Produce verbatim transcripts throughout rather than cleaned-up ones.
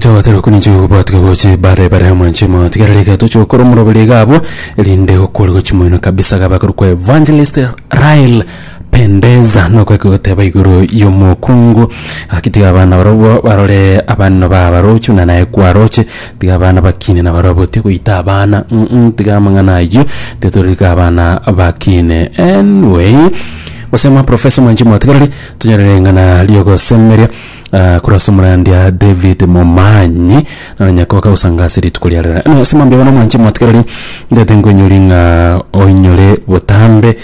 Chawa tero kuni chuo bat ka boche bare bare manche ma tigare ka to chuo koromro bele gabo linde okolo chimono kabisa gaba kwa evangelist Rael Pendeza no kwa ko teba iguru yomokungu akitiga abana barobo barore abana ba barochu na naye kwa roche tiga abana bakine na barobo te kuita abana mm tiga mangana yo tetorika abana bakine anyway wasema professor Manjimo atigare tunyarenge na Liogo Semeria Uh, kurasa mrandia David Momanyi na nyakoka usangasiri tukuliarara no simambia bana Manjimo matikali ndete ngonyulinga onyole botambe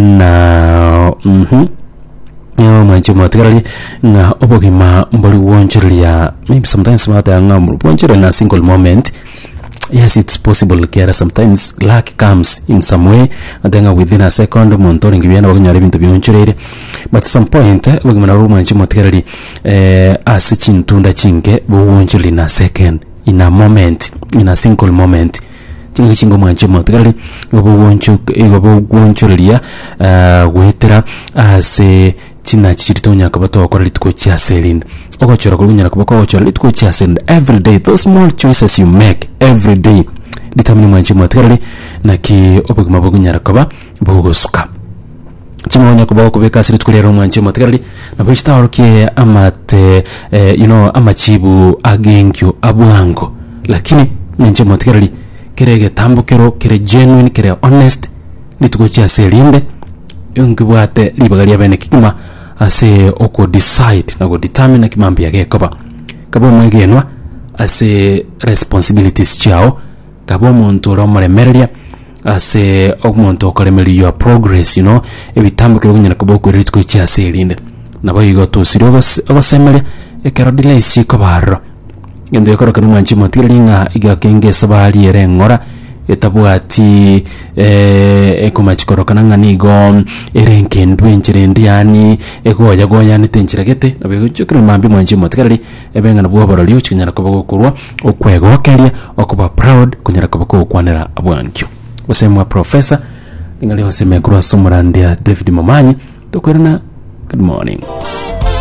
na mhm yo Manjimo matikali na obogima mboli wonchulia maybe sometimes mata ngamu wonchule na single moment. Yes, it's possible kera sometimes luck comes in some way and then within a second monitoring biana baganyara bintu byonchurere but some point bagimana ru Manjimo matikali eh asicintunda cinge bwonchuli na second in a moment in a single moment tinga cingo Manjimo matikali bwonchu ego bwonchulia uh wetera ase china chiritonya kabato akora litko cha selinda ogochora kulunyara kubako ogochora litko cha selinda every day. Those small choices you make every day determine Manjimo matikali na ki obugima bogunyara kaba bogosuka chimonya kubaho kubeka siri tukulero Manjimo matikali na bishita orokie amate eh, you know amachibu agenkyo abwango lakini Manjimo matikali kerege tambukero kere genuine kere honest litko cha selinde yongibwate libagali abene kikima ase oko decide na go determine kimambi yake koba kabo mwegenwa ase responsibilities chao kabo muntu romoremeria ase omuntu okolemeli your progress you know ebitambukiro kunyana kubo ko ritko cha selinde nabo yigo to sirigo abasemele ekero delay siko barro ngende yakora kanu Manjimo matikali nga igakenge sabali ere ngora etabwati eh ekomachikoroka nganigo erenkendwe nchirende yani egoya goya nitenchiragete nabyo mambi Manjimo matikali ebenga nabwo baroliyo chinyara kubago kurwa okwegokeria okuba proud kunyara kubago kwanera abwankyo usemwa professor ningali hoseme kurwa somurandia David Momanyi tukwerana good morning.